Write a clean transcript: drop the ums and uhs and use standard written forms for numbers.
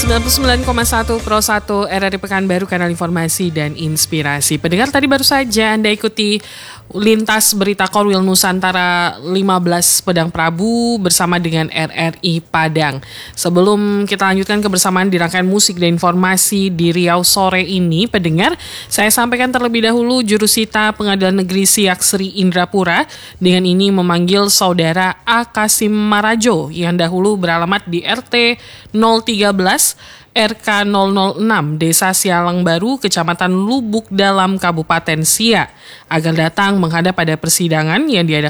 99,1 Pro 1 RRI Pekanbaru, kanal informasi dan inspirasi. Pendengar, tadi baru saja Anda ikuti lintas berita Korwil Nusantara 15 Pedang Prabu bersama dengan RRI Padang. Sebelum kita lanjutkan kebersamaan di rangkaian musik dan informasi di Riau sore ini, pendengar, saya sampaikan terlebih dahulu Jurusita Pengadilan Negeri Siak Sri Indrapura dengan ini memanggil saudara A. Kasim Marajo yang dahulu beralamat di RT 013 RK 006 Desa Sialang Baru, Kecamatan Lubuk Dalam, Kabupaten Siak, agar datang menghadap pada persidangan yang diadakan